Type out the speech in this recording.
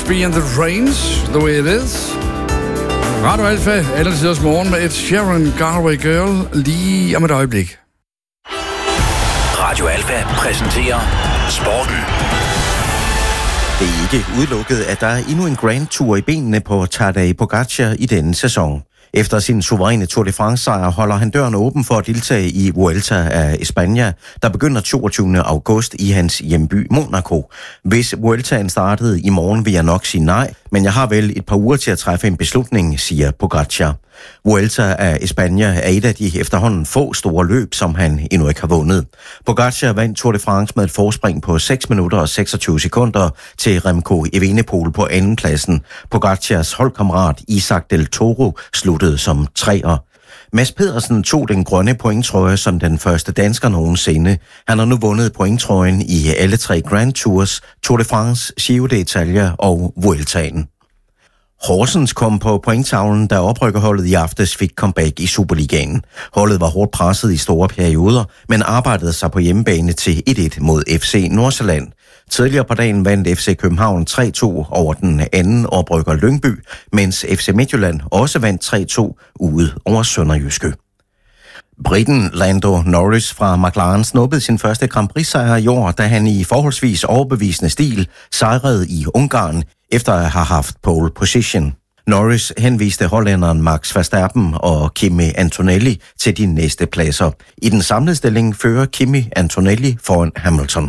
Crosby and the Rains, The Way It Is. Radio Alfa, alle tiders morgen med et Sharon Galway Girl lige om et øjeblik. Radio Alfa præsenterer sporten. Det er ikke udelukket, at der er endnu en Grand Tour i benene på Tadej Pogačar i denne sæson. Efter sin suveræne Tour de France-sejr holder han døren åben for at deltage i Vuelta a España, der begynder 22. august i hans hjemby Monaco. Hvis Vueltaen startede i morgen, vil jeg nok sige nej, men jeg har vel et par uger til at træffe en beslutning, siger Pogačar. Vuelta a España er et af de efterhånden få store løb, som han endnu ikke har vundet. Pogačar vandt Tour de France med et forspring på 6 minutter og 26 sekunder til Remco Evenepoel på andenpladsen. Pogacars holdkammerat Isaac Del Toro sluttede som treer. Mads Pedersen tog den grønne pointtrøje som den første dansker nogensinde. Han har nu vundet pointtrøjen i alle 3 Grand Tours, Tour de France, Giro d'Italia og Vueltaen. Horsens kom på pointtavlen, da oprykkerholdet i aftes fik comeback i Superligaen. Holdet var hårdt presset i store perioder, men arbejdede sig på hjemmebane til 1-1 mod FC Nordsjælland. Tidligere på dagen vandt FC København 3-2 over den anden oprykker Lyngby, mens FC Midtjylland også vandt 3-2 ude over Sønderjyske. Briten Lando Norris fra McLaren snuppede sin første Grand Prix-sejr i år, da han i forholdsvis overbevisende stil sejrede i Ungarn efter at have haft pole position. Norris henviste hollænderen Max Verstappen og Kimi Antonelli til de næste pladser. I den samlede stilling fører Kimi Antonelli foran Hamilton.